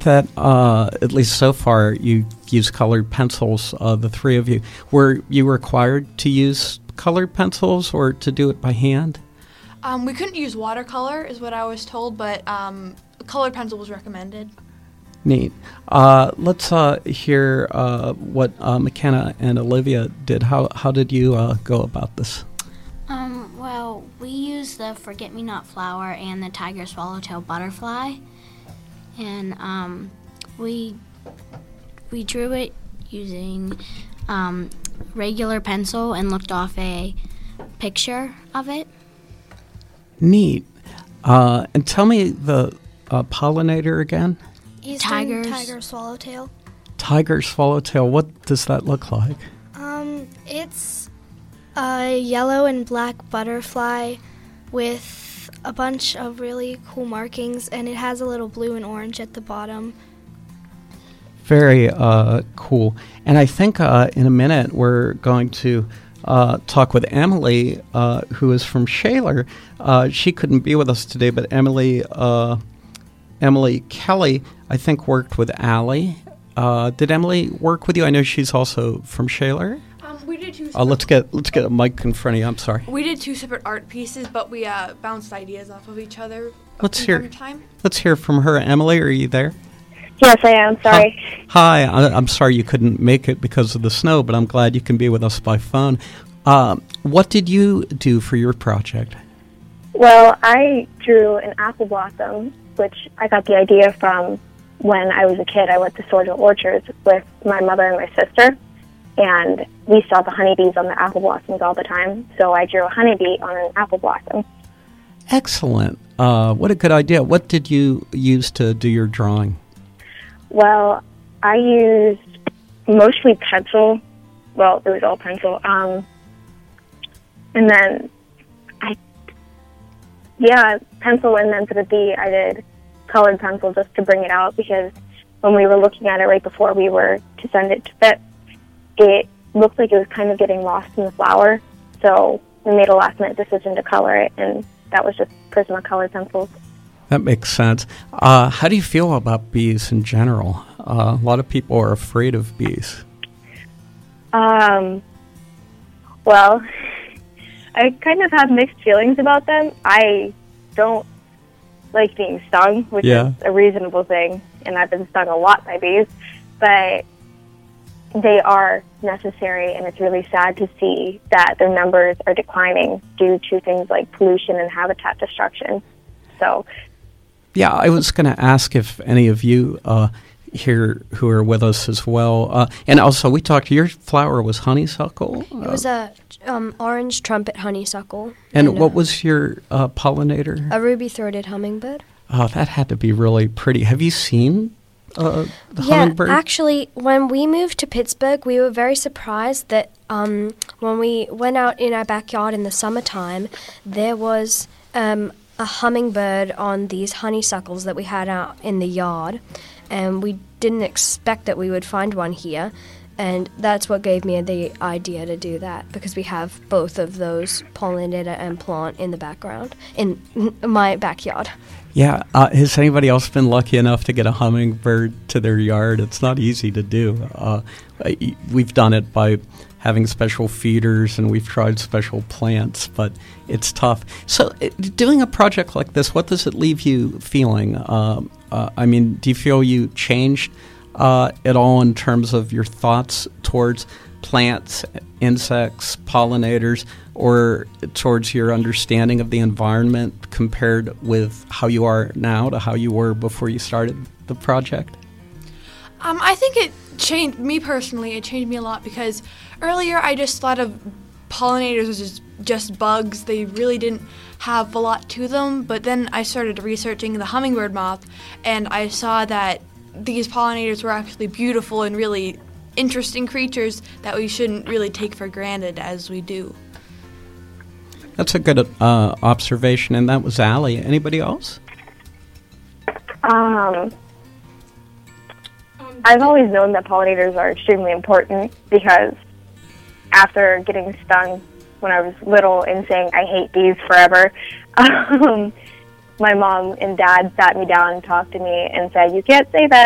that, at least so far, you use colored pencils, the three of you. Were you required to use colored pencils or to do it by hand? We couldn't use watercolor, is what I was told, but colored pencil was recommended. Neat. Let's hear what McKenna and Olivia did. How did you go about this? Well, we used the forget-me-not flower and the tiger swallowtail butterfly, and we drew it using regular pencil and looked off a picture of it. Neat. And tell me the pollinator again. Tigers. Tiger swallowtail. Tiger swallowtail. What does that look like? It's a yellow and black butterfly with a bunch of really cool markings, and it has a little blue and orange at the bottom. Very cool. And I think in a minute we're going to talk with Emily, who is from Shaler. She couldn't be with us today, but Emily Kelly, I think, worked with Allie. Did Emily work with you? I know she's also from Shaler. We did two. Let's get a mic in front of you. I'm sorry. We did two separate art pieces, but we bounced ideas off of each other. Let's from hear. time to time. Let's hear from her. Emily, are you there? Yes, I am. Sorry. Hi. I'm sorry you couldn't make it because of the snow, but I'm glad you can be with us by phone. What did you do for your project? Well, I drew an apple blossom, which I got the idea from when I was a kid. I went to Sorgel Orchards with my mother and my sister, and we saw the honeybees on the apple blossoms all the time, so I drew a honeybee on an apple blossom. Excellent. What a good idea. What did you use to do your drawing? Well, I used mostly pencil. Well, it was all pencil. And then pencil, and then for the bee, I did colored pencil just to bring it out, because when we were looking at it right before we were to send it to FIP, it looked like it was kind of getting lost in the flower. So we made a last-minute decision to color it, and that was just Prismacolor pencils. That makes sense. How do you feel about bees in general? A lot of people are afraid of bees. Well, I kind of have mixed feelings about them. I don't like being stung, which is a reasonable thing, and I've been stung a lot by bees, but they are necessary, and it's really sad to see that their numbers are declining due to things like pollution and habitat destruction. So, yeah, I was going to ask if any of you here who are with us as well, and also we talked, your flower was honeysuckle? It was a orange trumpet honeysuckle. And what was your pollinator? A ruby-throated hummingbird. Oh, that had to be really pretty. Have you seen the hummingbird? Yeah, actually, when we moved to Pittsburgh, we were very surprised that when we went out in our backyard in the summertime, there was a hummingbird on these honeysuckles that we had out in the yard, and we didn't expect that we would find one here, and that's what gave me the idea to do that, because we have both of those, pollinator and plant, in the background, in my backyard. Yeah, has anybody else been lucky enough to get a hummingbird to their yard? It's not easy to do. We've done it by having special feeders, and we've tried special plants, but it's tough. So doing a project like this, what does it leave you feeling? I mean, do you feel you changed at all in terms of your thoughts towards plants, insects, pollinators, or towards your understanding of the environment compared with how you are now to how you were before you started the project? I think it changed me personally. It changed me a lot, because earlier I just thought of pollinators as just bugs. They really didn't have a lot to them, but then I started researching the hummingbird moth, and I saw that these pollinators were actually beautiful and really interesting creatures that we shouldn't really take for granted as we do. That's a good observation, and that was Allie. Anybody else? I've always known that pollinators are extremely important, because after getting stung when I was little and saying I hate bees forever, my mom and dad sat me down and talked to me and said, you can't say that